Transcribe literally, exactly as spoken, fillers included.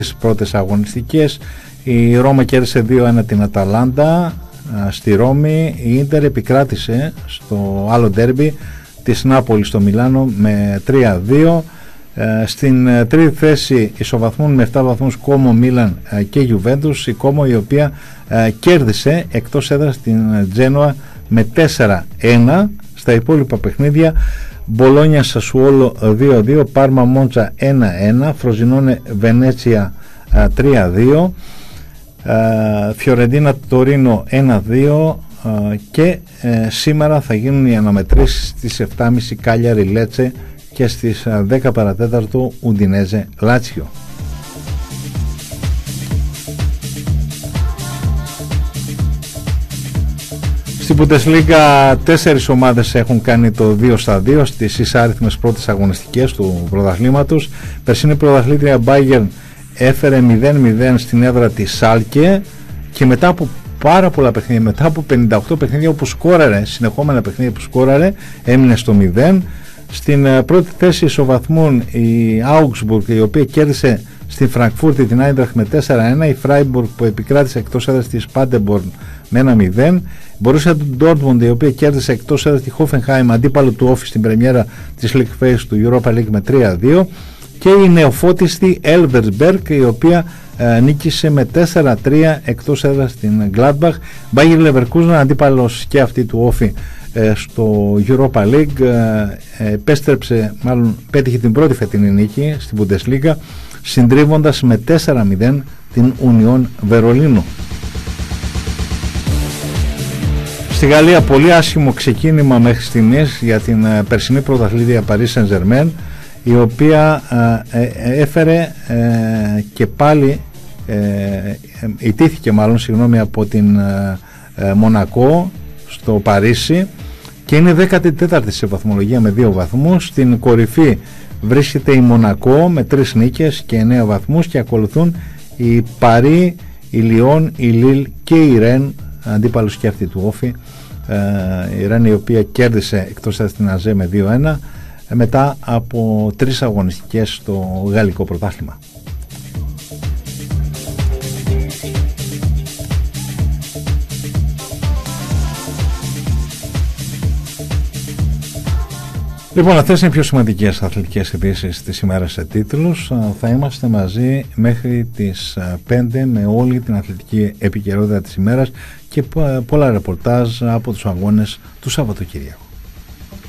τις πρώτες αγωνιστικές. Η Ρώμα κέρδισε δύο ένα την Αταλάντα στη Ρώμη. Η Ίντερ επικράτησε στο άλλο ντέρμπι της Νάπολη στο Μιλάνο με τρία δύο. Στην τρίτη θέση ισοβαθμούν με επτά βαθμούς Κόμο, Μίλαν και Γιουβέντους. Η Κόμο, η οποία κέρδισε εκτός έδρας την Τζένοα με τέσσερα ένα. Στα υπόλοιπα παιχνίδια, Μπολόνια Σασουόλο δύο δύο, Πάρμα Μόντσα ένα ένα, Φροζινόνε Βενέτσια τρία δύο, Φιωρεντίνα Τωρίνο ένα δύο και ε, σήμερα θα γίνουν οι αναμετρήσεις στις επτά και μισή Κάλιαρι Λέτσε και στις δέκα παρατέταρτο Ουντινέζε Λάτσιο. Στην Bundesliga τέσσερις ομάδες έχουν κάνει το δύο στα δύο στις εισάριθμες πρώτες αγωνιστικές του πρωταθλήματος. Περσίνη πρωταθλήτρια Bayern έφερε μηδέν μηδέν στην έδρα της Σάλκε και μετά από πάρα πολλά παιχνίδια, μετά από πενήντα οκτώ παιχνίδια όπου σκόραρε, συνεχόμενα παιχνίδια που σκόραρε, έμεινε στο μηδέν. Στην πρώτη θέση ισοβαθμούν η Augsburg, η οποία κέρδισε στη Φραγκφούρτη την Άιντραχτ με τέσσερα ένα, η Freiburg που επικράτησε εκτός έδρας της Paderborn με ένα μηδέν, η Borussia Dortmund, η οποία κέρδισε εκτός έδρας τη Hoffenheim, αντίπαλο του Όφη στην πρεμιέρα της League Phase του Europa League με τρία δύο, και η νεοφώτιστη Elversberg, η οποία ε, νίκησε με τέσσερα τρία εκτός έδρας στην Gladbach. Bayer Leverkusen, αντίπαλος και αυτή του Όφη ε, στο Europa League, ε, επέστρεψε, μάλλον πέτυχε την πρώτη φετινή νίκη στην Bundesliga, συντρίβοντας με τέσσερα μηδέν την Union Βερολίνου. Στη Γαλλία πολύ άσχημο ξεκίνημα μέχρι στιγμής για την ε, περσινή πρωταθλήτρια Paris Saint-Germain, η οποία ε, ε, έφερε ε, και πάλι ε, ε, ιτήθηκε μάλλον συγγνώμη από την ε, ε, Μονακό στο Παρίσι και είναι δέκατη τέταρτη σε βαθμολογία με δύο βαθμούς. Στην κορυφή βρίσκεται η Μονακό με τρεις νίκες και εννέα βαθμούς και ακολουθούν η Παρί, η Λιόν, η Λίλ και η Ρεν, αντίπαλος και αυτή του Όφη. ε, η Ρεν, η οποία κέρδισε εκτός έδρας την Αζέ με δύο ένα μετά από τρεις αγωνιστικές στο γαλλικό πρωτάθλημα. Λοιπόν, αυτές είναι οι πιο σημαντικές αθλητικές ειδήσεις της ημέρας σε τίτλους. Θα είμαστε μαζί μέχρι τις πέντε με όλη την αθλητική επικαιρότητα της ημέρας και πολλά ρεπορτάζ από τους αγώνες του Σαββατοκύριακου.